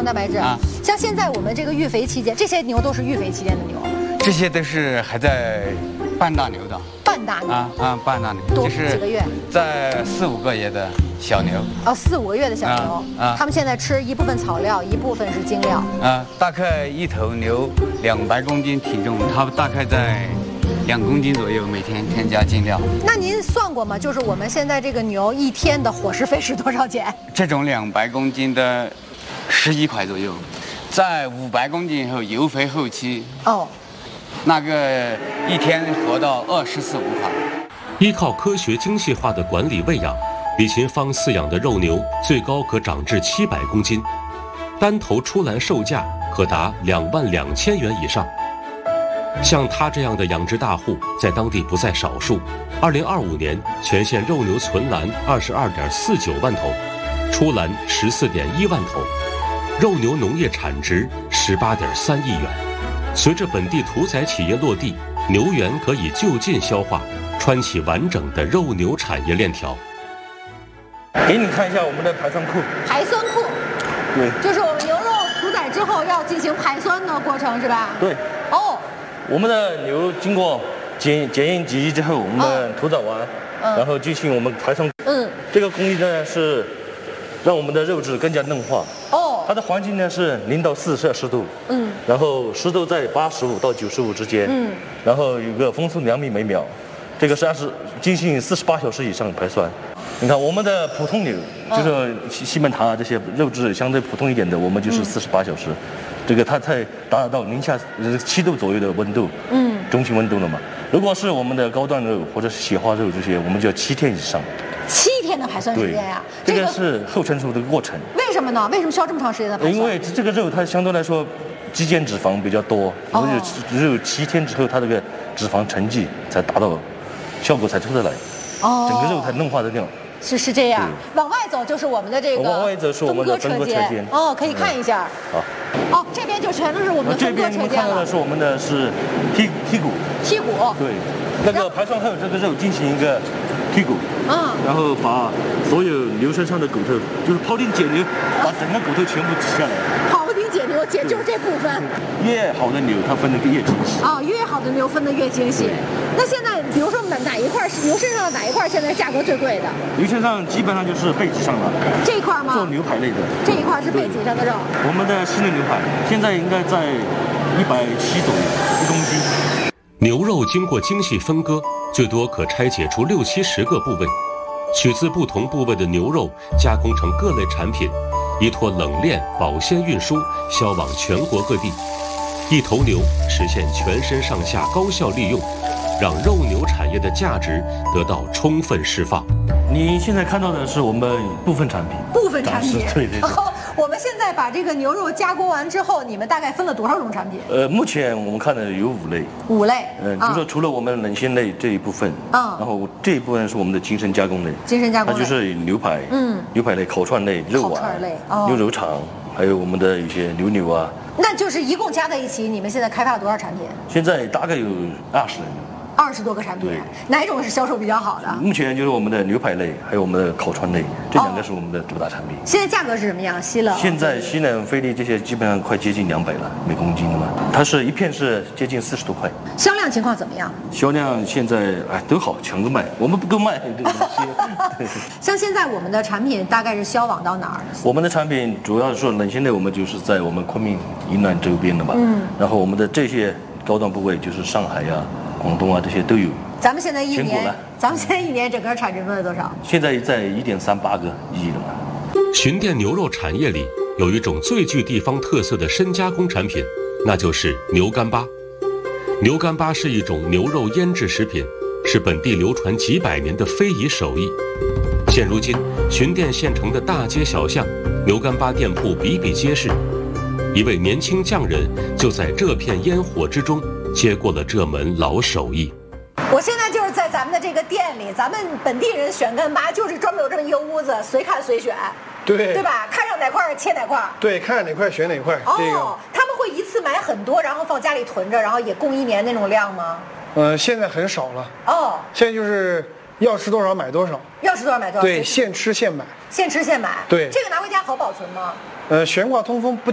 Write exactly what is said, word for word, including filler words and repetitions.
肪蛋白质啊。像现在我们这个育肥期间，这些牛都是育肥期间的牛， 这些都是还在半大牛的。 半大牛啊啊，半大牛， 多就是几个月， 在四五个月的小牛。 哦，四五个月的小牛， 啊啊他们现在吃一部分草料，一部分是精料。 啊，大概一头牛两百公斤体重，它大概在两公斤左右，每天添加精料。 那您算过吗？就是我们现在这个牛一天的伙食费是多少钱？ 这种两百公斤的，十一块左右，在五百公斤以后油肥后期， 哦， 那个一天活到二十四五块。 依靠科学精细化的管理喂养，李琴芳饲养的肉牛最高可长至七百公斤，单头出栏售价可达两万两千元以上。像他这样的养殖大户，在当地不在少数。二零二五年，全县肉牛存栏二十二点四九万头，出栏十四点一万头，肉牛农业产值十八点三亿元。随着本地屠宰企业落地，牛源可以就近消化，穿起完整的肉牛产业链条。 给你看一下我们的排酸库。 排酸库， 对， 就是我们牛肉屠宰之后要进行排酸的过程，是吧？ 对。 哦， 我们的牛经过检检验集之后，我们的屠宰完， 嗯、 然后进行我们排酸。 嗯， 这个工艺呢是让我们的肉质更加嫩化。 哦， 它的环境呢是零到四摄氏度。嗯，然后湿度在八十五到九十五之间。嗯，然后有个风速两米每秒，这个是二十进行四十八小时以上排酸。你看我们的普通牛，就是西西门塔啊这些肉质相对普通一点的，我们就是四十八小时。嗯，这个它才达到零下七度左右的温度，嗯，中心温度了嘛。如果是我们的高端肉或者是雪花肉这些，我们就要七天以上。 七天的排酸时间呀？ 这个是后成熟的过程。 为什么呢？为什么需要这么长时间的排酸？ 因为这个肉它相对来说肌间脂肪比较多，所以只有七天之后，它这个脂肪沉积才达到效果才出得来，哦，整个肉才嫩化得掉。 是是这样，往外走就是我们的这个往外走是我们的分割车间哦，可以看一下。好，哦，这边就全都是我们的分割车间了。 这边你们看到的是我们的是剔剔骨。 剔骨。 对，那个排酸后，这个肉进行一个剔骨，嗯，然后把所有牛身上的骨头，就是庖丁解牛，把整个骨头全部挤下来。 庖丁解牛解就是这部分。 越好的牛，它分得越精细。 啊，越好的牛分得越精细。那现在，比如说哪哪一块是牛身上的哪一块现在价格最贵的？ 牛身上基本上就是背脊上了。 这一块吗？ 做牛排类的。 这一块是背脊上的肉。 我们的西冷牛排现在应该在一百七左右一公斤。 牛肉经过精细分割，最多可拆解出六七十个部位，取自不同部位的牛肉加工成各类产品，依托冷链保鲜运输销往全国各地。一头牛实现全身上下高效利用，让肉牛产业的价值得到充分释放。 你现在看到的是我们部分产品， 部分产品， 对对对。 哦，我们现在把这个牛肉加工完之后，你们大概分了多少种产品？ 呃，目前我们看的有五类。 五类。 嗯，就是说除了我们冷鲜类这一部分，嗯，然后这一部分是我们的精神加工类。 精神加工类。 它就是牛排，嗯，牛排类、烤串类、肉丸类、哦、牛肉肠，还有我们的一些牛牛啊。 那就是一共加在一起，你们现在开发了多少产品？ 现在大概有二十人。 二十多个产品，哪一种是销售比较好的？ 目前就是我们的牛排类，还有我们的烤串类，这两个是我们的主打产品。 现在价格是什么样？西冷？ 现在西冷、菲力这些基本上快接近两百了每公斤了嘛，它是一片是接近四十多块。 销量情况怎么样？ 销量现在哎都好，抢着卖，我们不够卖这个东西。 像现在我们的产品大概是销往到哪儿？ 我们的产品主要是说冷鲜类，我们就是在我们昆明以南周边的嘛，嗯，然后我们的这些高端部位就是上海呀、广东啊这些都有。 咱们现在一年，咱们现在一年整个产值分了多少？ 现在在一点三八个亿了嘛。 巡店牛肉产业里有一种最具地方特色的深加工产品，那就是牛干巴。牛干巴是一种牛肉腌制食品，是本地流传几百年的非遗手艺。现如今，巡店县城的大街小巷，牛干巴店铺比比皆是。一位年轻匠人就在这片烟火之中接过了这门老手艺。 我现在就是在咱们的这个店里，咱们本地人选干巴就是专门有这么一个屋子，随看随选， 对对吧？看上哪块切哪块， 对，看上哪块选哪块。 哦， 这个他们会一次买很多，然后放家里囤着，然后也供一年那种量吗？ 呃，现在很少了。哦，现在就是要吃多少买多少， 要吃多少买多少。 对，现吃现买， 现吃现买。 对， 这个拿回家好保存吗？ 呃，悬挂通风不。